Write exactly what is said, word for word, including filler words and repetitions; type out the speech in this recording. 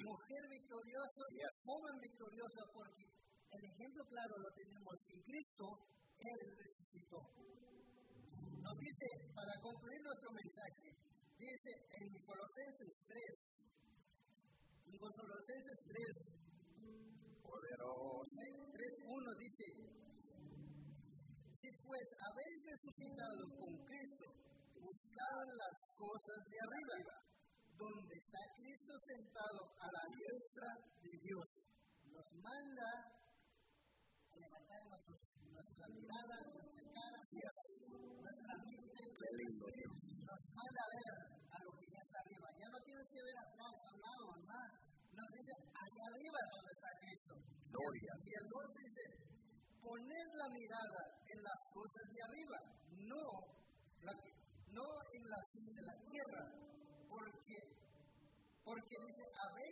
mujer victoriosa, Yes. joven victoriosa, porque el ejemplo claro lo tenemos en Cristo, Él resucitó. Nos dice, para concluir nuestro mensaje, dice en Colosenses tres, en Colosenses tres, Poderoso. tres uno dice, si pues habéis resucitado con Cristo, buscad las cosas de arriba, donde está Cristo sentado a la diestra de Dios. Nos manda a levantar nuestros, nuestra mirada, nuestra cara, nuestra mente, nos manda a ver a lo que ya está arriba. Ya no tienes que ver atrás, a un lado, a más. Nos dice, allá arriba es donde está Cristo. Gloria. Y el dos dice, poner la mirada en las cosas de arriba, no, la, no en las de la tierra, porque, porque dice, habéis